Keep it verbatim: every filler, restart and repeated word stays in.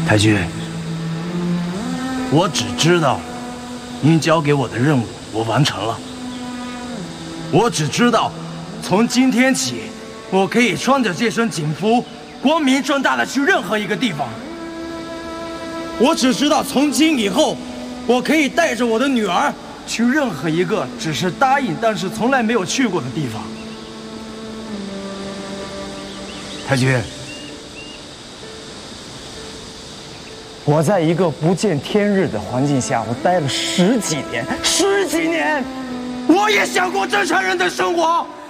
太君，我只知道，您交给我的任务我完成了。我只知道，从今天起，我可以穿着这身锦服，光明正大的去任何一个地方。我只知道，从今以后，我可以带着我的女儿去任何一个只是答应但是从来没有去过的地方。太君。 我在一个不见天日的环境下，我待了十几年，十几年，我也想过正常人的生活，